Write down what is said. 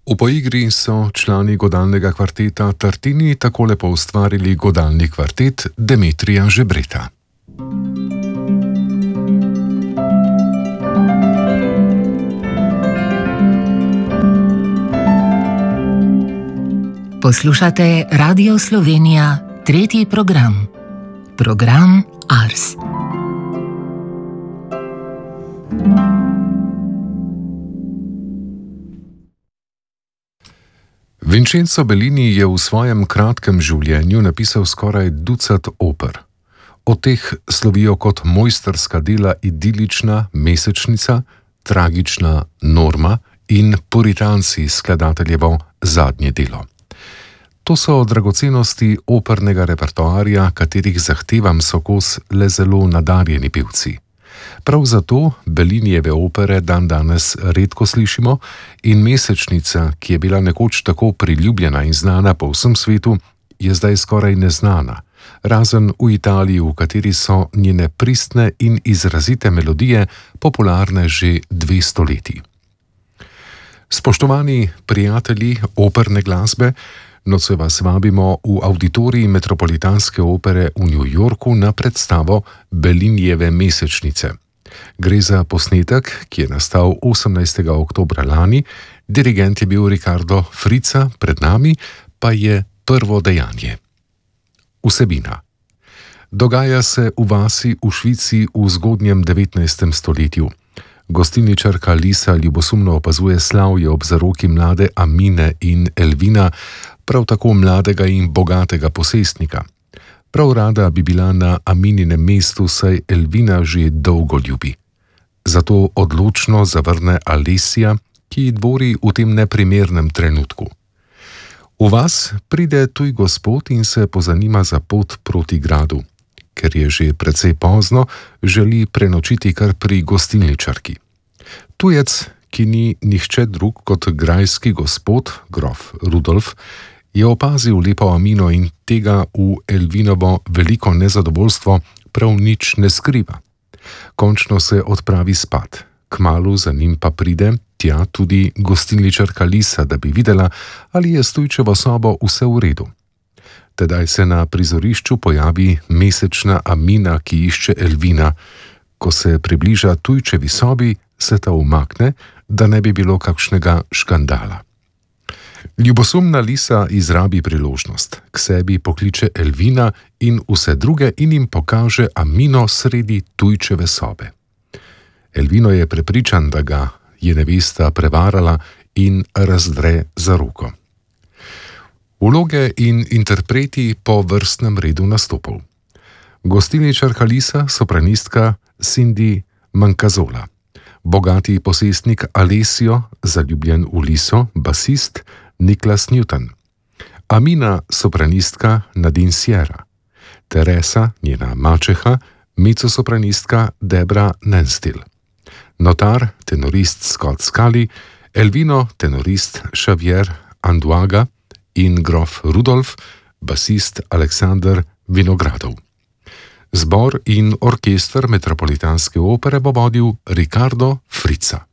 V poigri so člani godalnega kvarteta Tartini takole poustvarili godalni kvartet Demetrija Žebreta. Poslušate Radio Slovenija, tretji program. Program Ars. Vincenzo Bellini je v svojem kratkem življenju napisal skoraj ducat oper. Od teh slovijo kot mojstrska dela Idilična mesečnica, Tragična Norma in Puritanci, skladateljevo zadnje delo. To so dragocenosti opernega repertoarja, katerih zahtevam so kos le zelo nadarjeni pevci. Prav zato Bellinijeve opere dandanes redko slišimo in Mesečnica, ki je bila nekoč tako priljubljena in znana po vsem svetu, je zdaj skoraj neznana, razen v Italiji, v kateri so njene pristne in izrazite melodije popularne že 200 leti. Spoštovani prijatelji operne glasbe, nocoj vas vabimo v avditorij Metropolitanske opere v New Yorku na predstavo Bellinijeve Mesečnice. Gre za posnetek, ki je nastal 18. oktobra lani, dirigent je bil Riccardo Frizza, pred nami pa je prvo dejanje. Vsebina. Dogaja se v vasi v Švici v zgodnjem 19. stoletju. Gostilničarka Lisa ljubosumno opazuje slavje ob zaroki mlade Amine in Elvina, prav tako mladega in bogatega posestnika. Prav rada bi bila na Amininem mestu, saj Elvina že dolgo ljubi. Zato odločno zavrne Alessia, ki ji dvori v tem neprimernem trenutku. V vas pride tuj gospod in se pozanima za pot proti gradu. Ker je že precej pozno, želi prenočiti kar pri gostilničarki. Tujec, ki ni nihče drug kot grajski gospod, grof Rudolf, je opazil lepo Amino in tega v Elvinovo veliko nezadovoljstvo prav nič ne skriva. Končno se odpravi spat, kmalu za njim pa pride tja tudi gostilničarka Lisa, da bi videla, ali je s tujčevo sobo vse v redu. Tedaj se na prizorišču pojavi mesečna Amina, ki išče Elvina. Ko se približa tujčevi sobi, se ta umakne, da ne bi bilo kakšnega škandala. Ljubosumna Lisa izrabi priložnost, k sebi pokliče Elvina in vse druge in jim pokaže Amino sredi tujčeve sobe. Elvino je prepričan, da ga je nevesta prevarala in razdre za roko. Vloge in interpreti po vrstnem redu nastopov. Gostilničarka Lisa, sopranistka Cindy Mancazola. Bogati posestnik Alessio, zaljubljen v Liso, basist Niklas Newton. Amina, sopranistka Nadine Sierra. Teresa, njena mačeha, mezzosopranistka Debra Nenstil. Notar, tenorist Scott Scully, Elvino, tenorist Xavier Anduaga in grof Rudolf, basist Aleksander Vinogradov. Zbor in orkester Metropolitanske opere bo vodil Riccardo Frizza.